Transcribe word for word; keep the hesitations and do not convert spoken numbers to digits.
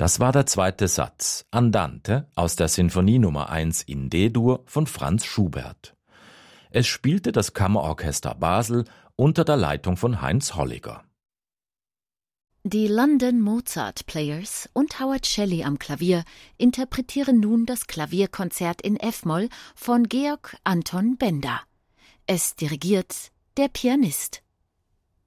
Das war der zweite Satz, Andante, aus der Sinfonie Nummer eins in D-Dur von Franz Schubert. Es spielte das Kammerorchester Basel unter der Leitung von Heinz Holliger. Die London Mozart Players und Howard Shelley am Klavier interpretieren nun das Klavierkonzert in F-Moll von Georg Anton Benda. Es dirigiert der Pianist